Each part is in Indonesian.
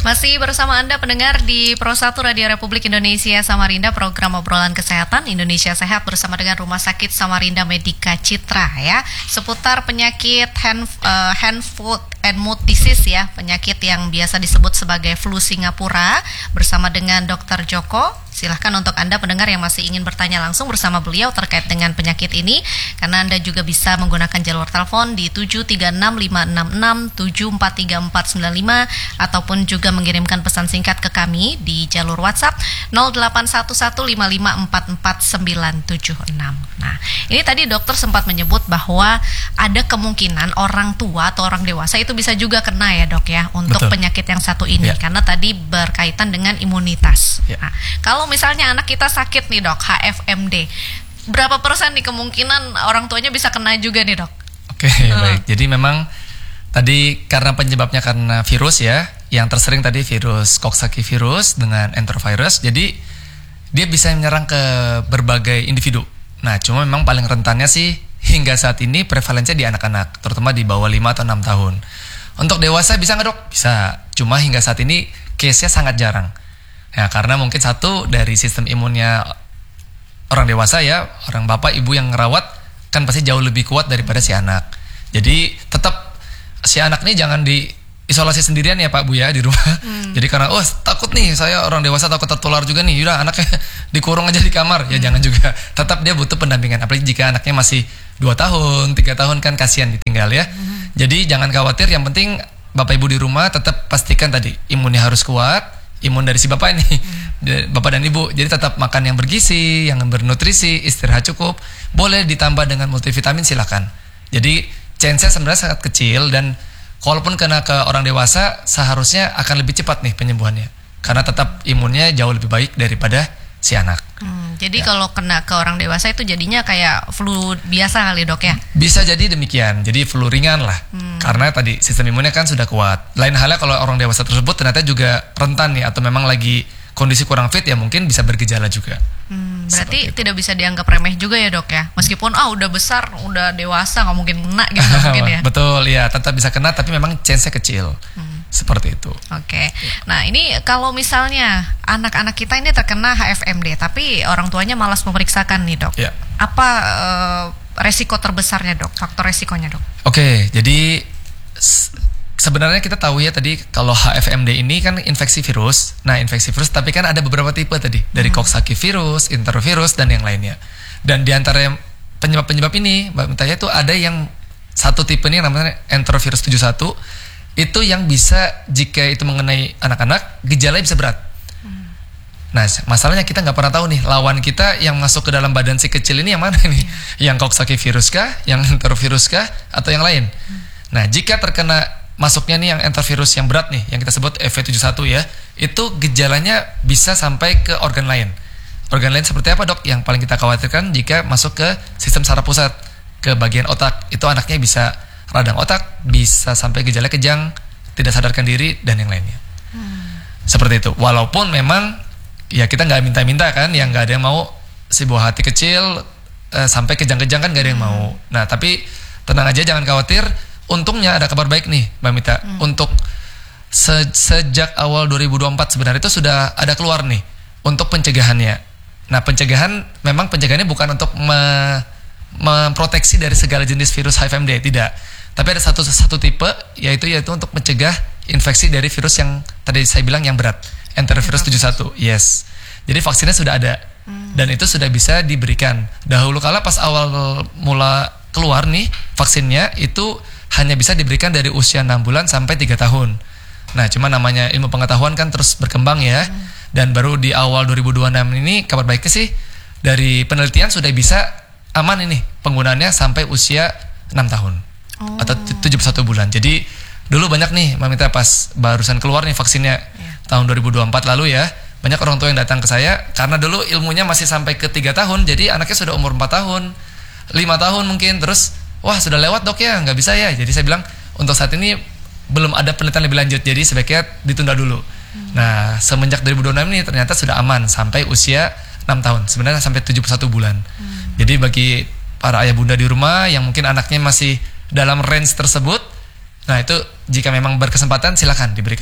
Masih bersama Anda pendengar di Pro 1 Radio Republik Indonesia Samarinda, program obrolan kesehatan Indonesia Sehat bersama dengan Rumah Sakit Samarinda Medica Citra ya, seputar penyakit hand, foot and mouth disease ya, penyakit yang biasa disebut sebagai flu Singapura bersama dengan Dr. Joko. Silahkan untuk Anda pendengar yang masih ingin bertanya langsung bersama beliau terkait dengan penyakit ini, karena Anda juga bisa menggunakan jalur telepon di 73656674345 ataupun juga mengirimkan pesan singkat ke kami di jalur WhatsApp 081155449976. Nah, ini tadi dokter sempat menyebut bahwa ada kemungkinan orang tua atau orang dewasa itu bisa juga kena ya dok ya untuk Betul. penyakit yang satu ini Ya. karena tadi berkaitan dengan imunitas. Ya. Nah, kalau misalnya anak kita sakit nih dok, HFMD, berapa persen nih kemungkinan orang tuanya bisa kena juga nih dok? Oke, baik. Jadi memang tadi karena penyebabnya karena virus ya, yang tersering tadi virus Coxsackie virus dengan enterovirus. Jadi dia bisa menyerang ke berbagai individu. Nah, cuma memang paling rentannya sih hingga saat ini prevalensinya di anak-anak, terutama di bawah 5 atau 6 tahun. Untuk dewasa bisa nggak dok? Bisa. Cuma hingga saat ini case-nya sangat jarang. Ya, karena mungkin satu dari sistem imunnya orang dewasa ya, orang bapak ibu yang ngerawat kan pasti jauh lebih kuat daripada si anak. Jadi tetap si anak ini jangan diisolasi sendirian ya Pak Bu ya di rumah. Jadi karena takut nih saya orang dewasa takut tertular juga nih, yaudah anaknya dikurung aja di kamar. Ya jangan juga. Tetap dia butuh pendampingan. Apalagi jika anaknya masih 2 tahun, 3 tahun kan kasihan ditinggal ya. Jadi jangan khawatir, yang penting bapak ibu di rumah tetap pastikan tadi imunnya harus kuat. Imun dari si bapak ini, bapak dan ibu. Jadi tetap makan yang bergizi, yang bernutrisi, istirahat cukup. Boleh ditambah dengan multivitamin silakan. Jadi chance-nya sebenarnya sangat kecil, dan kalaupun kena ke orang dewasa seharusnya akan lebih cepat nih penyembuhannya. Karena tetap imunnya jauh lebih baik daripada si anak. Jadi kalau kena ke orang dewasa itu jadinya kayak flu biasa kali dok ya? Bisa jadi demikian, jadi flu ringan lah. Karena tadi sistem imunnya kan sudah kuat. Lain halnya kalau orang dewasa tersebut ternyata juga rentan nih, atau memang lagi kondisi kurang fit ya, mungkin bisa bergejala juga. Berarti tidak bisa dianggap remeh juga ya dok ya? Meskipun udah besar, udah dewasa nggak mungkin kena gitu mungkin ya? Betul ya, tetap bisa kena tapi memang chance-nya kecil. Seperti itu. Oke. Nah ini kalau misalnya anak-anak kita ini terkena HFMD tapi orang tuanya malas memeriksakan nih dok, Ya. apa resiko terbesarnya dok? Faktor resikonya dok? Oke, jadi sebenarnya kita tahu ya tadi kalau HFMD ini kan infeksi virus. Nah, infeksi virus tapi kan ada beberapa tipe tadi, dari Coxsackie virus, enterovirus dan yang lainnya. Dan di antara penyebab-penyebab ini, Mbak Mutaya, itu ada yang satu tipe ini yang namanya enterovirus 71. Itu yang bisa, jika itu mengenai anak-anak, gejalanya bisa berat. Nah, masalahnya kita nggak pernah tahu nih lawan kita yang masuk ke dalam badan si kecil ini yang mana nih? Yang Coxsackie virus kah, yang enterovirus kah, atau yang lain? Nah, jika terkena masuknya nih yang enterovirus yang berat nih, yang kita sebut EV71 ya, itu gejalanya bisa sampai ke organ lain. Organ lain seperti apa dok? Yang paling kita khawatirkan jika masuk ke sistem saraf pusat, ke bagian otak, itu anaknya bisa radang otak, bisa sampai gejala kejang, tidak sadarkan diri, dan yang lainnya. Seperti itu. Walaupun memang ya kita nggak minta-minta kan, yang nggak ada yang mau si buah hati kecil sampai kejang-kejang kan nggak ada yang mau. Nah tapi tenang aja, jangan khawatir. Untungnya ada kabar baik nih Mbak Mita. Untuk sejak awal 2024 sebenarnya itu sudah ada keluar nih untuk pencegahannya. Nah pencegahannya bukan untuk memproteksi dari segala jenis virus HFMD, tidak. Tapi ada satu tipe, yaitu untuk mencegah infeksi dari virus yang tadi saya bilang yang berat, enterovirus 71. Yes. Jadi vaksinnya sudah ada. Dan itu sudah bisa diberikan. Dahulu kala pas awal mula keluar nih vaksinnya, itu hanya bisa diberikan dari usia 6 bulan sampai 3 tahun. Nah, cuma namanya ilmu pengetahuan kan terus berkembang ya. Dan baru di awal 2026 ini kabar baiknya sih dari penelitian sudah bisa aman ini penggunaannya sampai usia 6 tahun. Atau 71 bulan. Jadi dulu banyak nih Mbak Mita pas barusan keluar nih vaksinnya tahun 2024 lalu ya, banyak orang tua yang datang ke saya karena dulu ilmunya masih sampai ke 3 tahun, jadi anaknya sudah umur 4 tahun 5 tahun mungkin, terus wah sudah lewat dok ya, nggak bisa ya. Jadi saya bilang untuk saat ini belum ada penelitian lebih lanjut, jadi sebaiknya ditunda dulu. Nah semenjak 2026 ini ternyata sudah aman sampai usia 6 tahun, sebenarnya sampai 71 bulan. Jadi bagi para ayah bunda di rumah yang mungkin anaknya masih dalam range tersebut, nah itu jika memang berkesempatan silakan diberikan.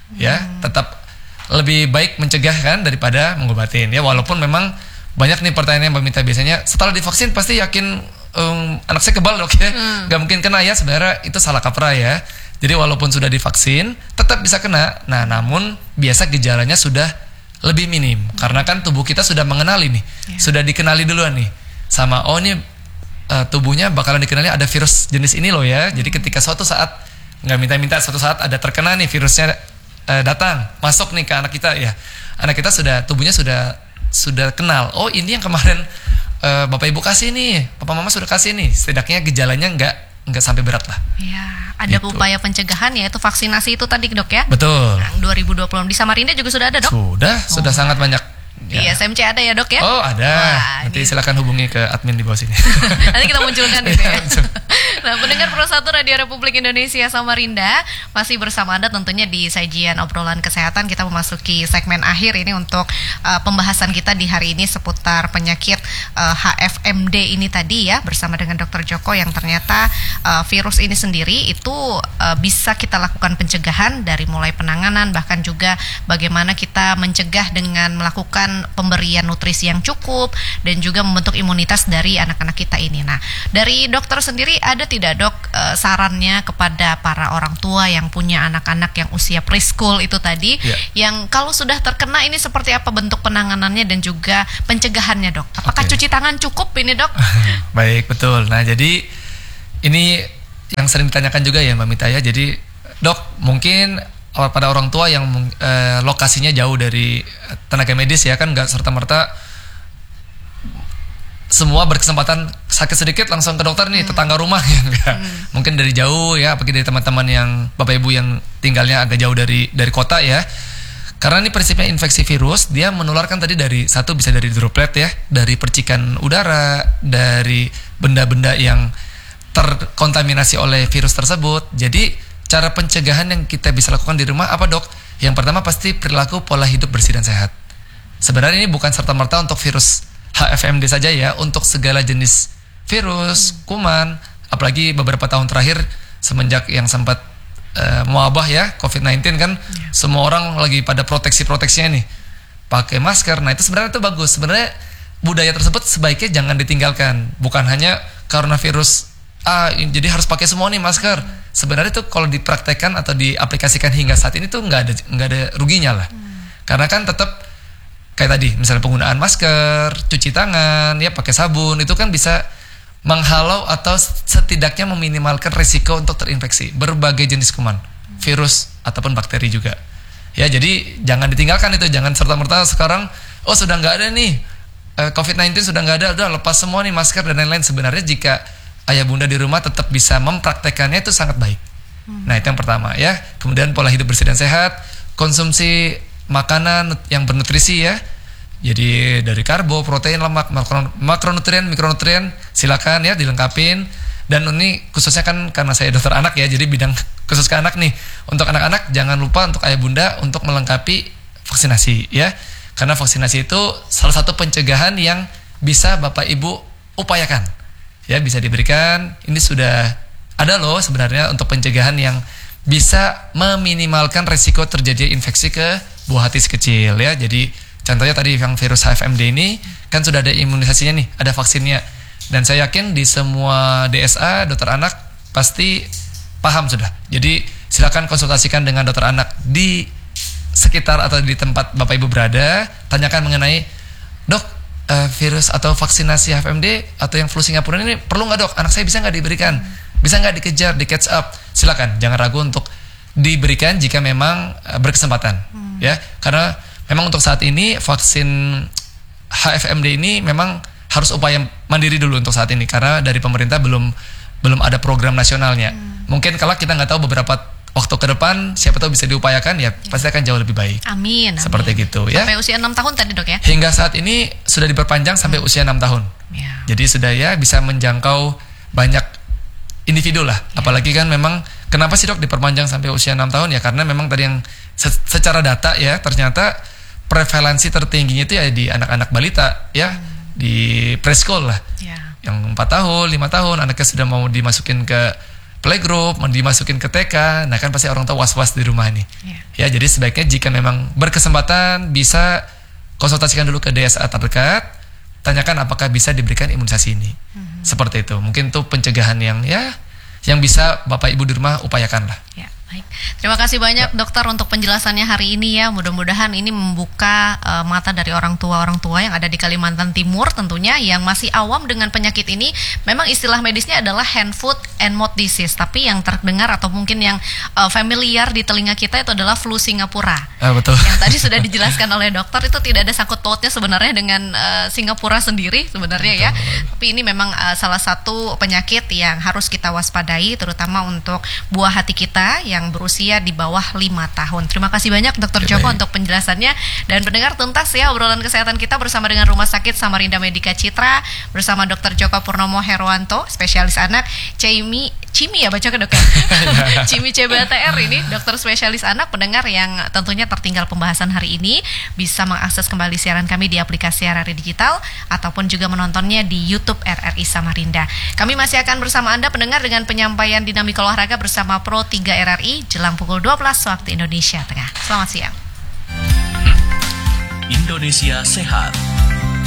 ya. Tetap lebih baik mencegah kan daripada mengobatin ya, walaupun memang banyak nih pertanyaan yang meminta biasanya setelah divaksin pasti yakin anak saya kebal dok ya, nggak mungkin kena ya. Sebenarnya itu salah kaprah ya. Jadi walaupun sudah divaksin tetap bisa kena. Nah namun biasa gejalanya sudah lebih minim karena kan tubuh kita sudah mengenali nih, sudah dikenali duluan nih sama ini tubuhnya bakalan dikenali ada virus jenis ini loh ya. Jadi ketika suatu saat nggak minta-minta suatu saat ada terkena nih virusnya datang masuk nih ke anak kita ya, anak kita tubuhnya sudah kenal, oh ini yang kemarin bapak ibu kasih nih, papa mama sudah kasih nih, setidaknya gejalanya nggak sampai berat lah. Ya, ada gitu. upaya pencegahan yaitu vaksinasi itu tadi dok ya. Betul. Nah, 2020 di Samarinda juga sudah ada dok. Sudah sangat banyak. Di SMC ada ya dok ya? Oh ada. Wah, nanti silakan hubungi ke admin di bawah sini. Nanti kita munculkan itu ya. Nah, pendengar Pro 1 Radio Republik Indonesia Samarinda masih bersama Anda tentunya di sajian obrolan kesehatan. Kita memasuki segmen akhir ini untuk pembahasan kita di hari ini seputar penyakit HFMD ini tadi ya, bersama dengan Dr. Joko yang ternyata virus ini sendiri itu bisa kita lakukan pencegahan dari mulai penanganan, bahkan juga bagaimana kita mencegah dengan melakukan pemberian nutrisi yang cukup dan juga membentuk imunitas dari anak-anak kita ini. Nah, dari dokter sendiri ada tidak dok sarannya kepada para orang tua yang punya anak-anak yang usia preschool itu tadi, yang kalau sudah terkena ini seperti apa bentuk penanganannya dan juga pencegahannya dok? Apakah cuci tangan cukup ini dok? Baik, betul. Nah jadi ini yang sering ditanyakan juga ya Mbak Mita ya. Jadi dok mungkin pada orang tua yang lokasinya jauh dari tenaga medis ya, kan nggak serta-merta semua berkesempatan sakit sedikit langsung ke dokter nih, tetangga rumah ya enggak. Mungkin dari jauh ya, apalagi dari teman-teman yang bapak ibu yang tinggalnya agak jauh dari kota ya. Karena ini prinsipnya infeksi virus, dia menularkan tadi dari satu bisa dari droplet ya, dari percikan udara, dari benda-benda yang terkontaminasi oleh virus tersebut. Jadi cara pencegahan yang kita bisa lakukan di rumah apa dok? Yang pertama pasti perilaku pola hidup bersih dan sehat. Sebenarnya ini bukan serta-merta untuk virus HFMD saja ya, untuk segala jenis virus, kuman, apalagi beberapa tahun terakhir semenjak yang sempat mewabah ya COVID-19 kan, semua orang lagi pada proteksinya nih, pakai masker. Nah itu sebenarnya itu bagus. Sebenarnya budaya tersebut sebaiknya jangan ditinggalkan. Bukan hanya karena virus jadi harus pakai semua nih masker. Sebenarnya itu kalau dipraktekkan atau diaplikasikan hingga saat ini tuh nggak ada ruginya lah. Karena kan tetap kayak tadi, misalnya penggunaan masker, cuci tangan, ya pakai sabun, itu kan bisa menghalau atau setidaknya meminimalkan risiko untuk terinfeksi berbagai jenis kuman, virus ataupun bakteri juga. Ya jadi jangan ditinggalkan itu, jangan serta-merta sekarang sudah nggak ada nih COVID-19 sudah nggak ada, udah lepas semua nih masker dan lain-lain. Sebenarnya jika ayah bunda di rumah tetap bisa mempraktekannya itu sangat baik. Nah itu yang pertama ya. Kemudian pola hidup bersih dan sehat, konsumsi makanan yang bernutrisi ya. Jadi dari karbo, protein, lemak, makronutrien, mikronutrien silakan ya dilengkapin. Dan ini khususnya kan karena saya dokter anak ya, jadi bidang khusus ke anak nih. Untuk anak-anak jangan lupa untuk ayah bunda untuk melengkapi vaksinasi ya. Karena vaksinasi itu salah satu pencegahan yang bisa bapak ibu upayakan. Ya bisa diberikan, ini sudah ada loh sebenarnya untuk pencegahan yang bisa meminimalkan risiko terjadi infeksi ke buah hati si kecil ya. Jadi contohnya tadi yang virus HFMD ini kan sudah ada imunisasinya nih, ada vaksinnya. Dan saya yakin di semua DSA dokter anak pasti paham sudah. Jadi silakan konsultasikan dengan dokter anak di sekitar atau di tempat bapak ibu berada, tanyakan mengenai dok virus atau vaksinasi HFMD atau yang flu Singapura ini perlu nggak dok? Anak saya bisa nggak diberikan? Bisa nggak dikejar, di catch up? Silakan, jangan ragu untuk diberikan jika memang berkesempatan ya. Karena memang untuk saat ini vaksin HFMD ini memang harus upaya mandiri dulu untuk saat ini, karena dari pemerintah belum ada program nasionalnya. Mungkin kalau kita nggak tahu beberapa waktu ke depan siapa tahu bisa diupayakan ya, pasti akan jauh lebih baik. Amin. Seperti gitu ya. Sampai usia 6 tahun tadi dok ya? Hingga saat ini sudah diperpanjang sampai usia 6 tahun. Ya. Jadi sudah ya bisa menjangkau banyak individu lah. Apalagi kan memang kenapa sih dok diperpanjang sampai usia 6 tahun ya? Karena memang tadi yang secara data ya ternyata prevalensi tertingginya itu ya di anak-anak balita ya, di preschool lah. Yang 4 tahun, 5 tahun anaknya sudah mau dimasukin ke playgroup, mau dimasukin ke TK, nah kan pasti orang tua was-was di rumah nih. Ya, jadi sebaiknya jika memang berkesempatan bisa konsultasikan dulu ke DSA terdekat, tanyakan apakah bisa diberikan imunisasi ini. Seperti itu. Mungkin itu pencegahan yang bisa Bapak Ibu di rumah upayakan lah. Ya, baik. Terima kasih banyak dokter untuk penjelasannya hari ini ya. Mudah-mudahan ini membuka mata dari orang tua yang ada di Kalimantan Timur tentunya yang masih awam dengan penyakit ini. Memang istilah medisnya adalah hand, foot, and mouth disease. Tapi yang terdengar atau mungkin yang familiar di telinga kita itu adalah flu Singapura. Betul. Yang tadi sudah dijelaskan oleh dokter itu tidak ada sangkut pautnya sebenarnya dengan Singapura sendiri sebenarnya ya. Tapi ini memang salah satu penyakit yang harus kita waspadai terutama untuk buah hati kita yang berusia di bawah 5 tahun. Terima kasih banyak Dr. Joko untuk penjelasannya dan pendengar tuntas ya obrolan kesehatan kita bersama dengan Rumah Sakit Samarinda Medika Citra bersama Dr. Joko Purnomo Herwanto, spesialis anak, Cimi ya baca ke dok ya. Cimi CBTR ini dokter spesialis anak. Pendengar yang tentunya tertinggal pembahasan hari ini bisa mengakses kembali siaran kami di aplikasi RRI Digital ataupun juga menontonnya di YouTube RRI Samarinda. Kami masih akan bersama Anda pendengar dengan penyampaian dinamika olahraga bersama Pro 3 RRI jelang pukul 12 waktu Indonesia Tengah. Selamat siang. Indonesia Sehat.